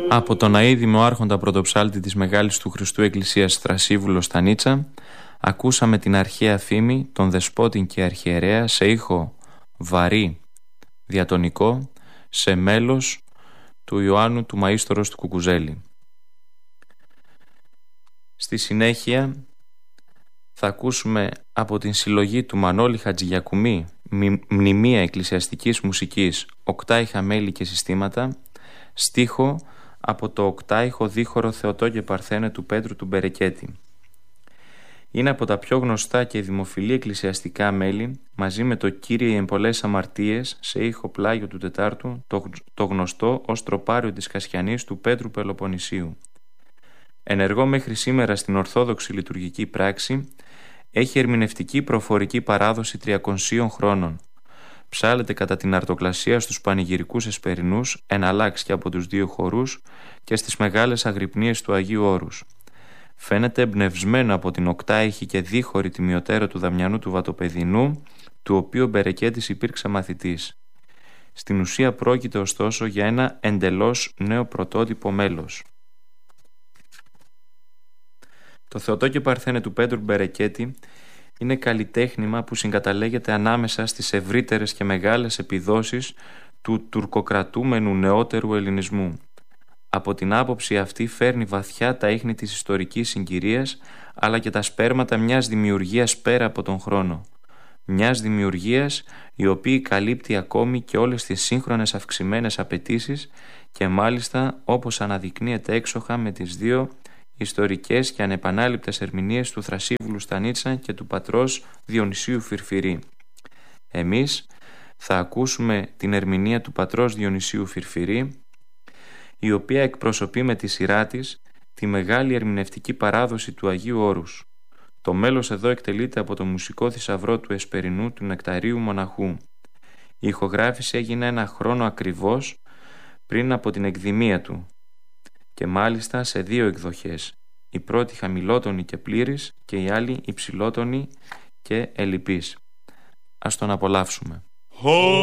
Από τον αείδημο άρχοντα πρωτοψάλτη της Μεγάλης του Χριστού Εκκλησίας Θρασίβουλο Στανίτσα ακούσαμε την αρχαία φήμη, τον Δεσπότην και Αρχιερέα, σε ήχο βαρύ διατονικό, σε μέλος του Ιωάννου του Μαΐστορος του Κουκουζέλη. Στη συνέχεια θα ακούσουμε από την συλλογή του Μανώλη Χατζηγιακουμή «Μνημεία εκκλησιαστικής μουσικής, οκτάιχα μέλη και συστήματα», στίχο από το οκτάιχο δίχωρο Θεοτό και Παρθένε του Πέτρου του Μπερεκέτη. Είναι από τα πιο γνωστά και δημοφιλή εκκλησιαστικά μέλη, μαζί με το «Κύριε εν πολλές αμαρτίες» σε ήχο πλάγιο του Τετάρτου, το γνωστό ως τροπάριο της Κασιανής του Πέτρου Πελοποννησίου. Ενεργό μέχρι σήμερα στην Ορθόδοξη λειτουργική πράξη, έχει ερμηνευτική προφορική παράδοση 300 χρόνων. Ψάλλεται κατά την αρτοκλασία στους πανηγυρικούς εσπερινούς, εναλλάξ και από τους δύο χορούς και στις μεγάλες αγρυπνίες του Αγίου Όρους. Φαίνεται εμπνευσμένο από την οκτάιχη και δίχωρη τιμιωτέρα του Δαμιανού του Βατοπεδινού, του οποίου ο Μπερεκέτης υπήρξε μαθητής. Στην ουσία πρόκειται ωστόσο για ένα εντελώς νέο πρωτότυπο μέλος. Το Θεοτό και Παρθένε του Πέτρου Μπερεκέτη είναι καλλιτέχνημα που συγκαταλέγεται ανάμεσα στις ευρύτερες και μεγάλες επιδόσεις του τουρκοκρατούμενου νεότερου ελληνισμού. Από την άποψη αυτή φέρνει βαθιά τα ίχνη της ιστορικής συγκυρίας, αλλά και τα σπέρματα μιας δημιουργίας πέρα από τον χρόνο. Μιας δημιουργίας η οποία καλύπτει ακόμη και όλες τις σύγχρονες αυξημένες απαιτήσεις και μάλιστα όπως αναδεικνύεται έξοχα με τις δύο ιστορικές και ανεπανάληπτες ερμηνείες του Θρασίβουλου Στανίτσα και του πατρός Διονυσίου Φυρφυρή. Εμείς θα ακούσουμε την ερμηνεία του πατρός Διονυσίου Φυρφυρή, η οποία εκπροσωπεί με τη σειρά της τη μεγάλη ερμηνευτική παράδοση του Αγίου Όρους. Το μέλος εδώ εκτελείται από το μουσικό θησαυρό του Εσπερινού του Νεκταρίου Μοναχού. Η ηχογράφηση έγινε ένα χρόνο ακριβώς πριν από την εκδημία του και μάλιστα σε δύο εκδοχές, η πρώτη χαμηλότονη και πλήρης και η άλλη υψηλότονη και ελλειπής. Ας τον απολαύσουμε.